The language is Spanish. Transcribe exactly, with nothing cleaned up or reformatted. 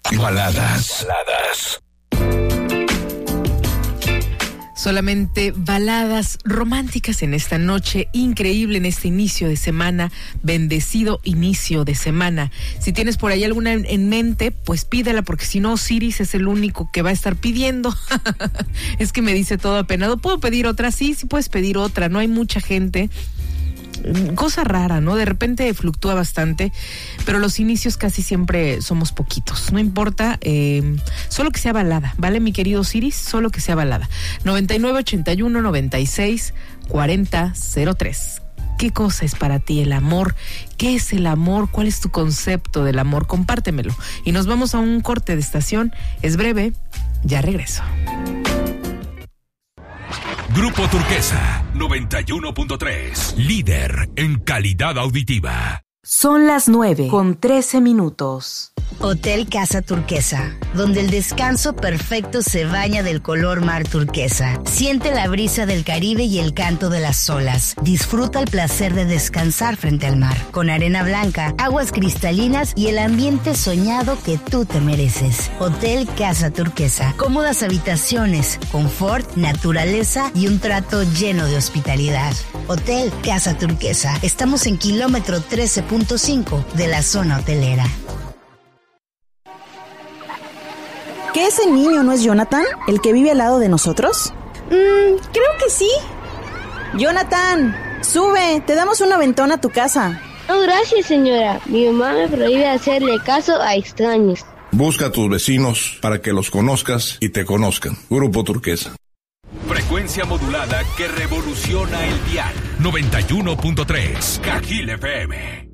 Baladas. Baladas. Solamente baladas románticas en esta noche increíble, en este inicio de semana, bendecido inicio de semana. Si tienes por ahí alguna en mente, pues pídela, porque si no, Osiris es el único que va a estar pidiendo. Es que me dice todo apenado. ¿Puedo pedir otra? Sí, sí puedes pedir otra. No hay mucha gente. Cosa rara, ¿no? De repente fluctúa bastante, pero los inicios casi siempre somos poquitos. No importa, eh, solo que sea balada, ¿vale, mi querido Osiris? Solo que sea balada. noventa y nueve, ochenta y uno, noventa y seis, cuarenta, cero tres. ¿Qué cosa es para ti el amor? ¿Qué es el amor? ¿Cuál es tu concepto del amor? Compártemelo. Y nos vamos a un corte de estación. Es breve, ya regreso. Grupo Turquesa, noventa y uno punto tres. Líder en calidad auditiva. Son las nueve con trece minutos. Hotel Casa Turquesa, donde el descanso perfecto se baña del color mar turquesa. Siente la brisa del Caribe y el canto de las olas. Disfruta el placer de descansar frente al mar, con arena blanca, aguas cristalinas y el ambiente soñado que tú te mereces. Hotel Casa Turquesa, cómodas habitaciones, confort, naturaleza y un trato lleno de hospitalidad. Hotel Casa Turquesa, estamos en kilómetro trece punto cinco de la zona hotelera. ¿Que ese niño no es Jonathan, el que vive al lado de nosotros? Mm, creo que sí. Jonathan, sube, te damos un aventón a tu casa. No, gracias, señora. Mi mamá me prohíbe hacerle caso a extraños. Busca a tus vecinos para que los conozcas y te conozcan. Grupo Turquesa. Frecuencia modulada que revoluciona el dial. noventa y uno punto tres. Cajil F M.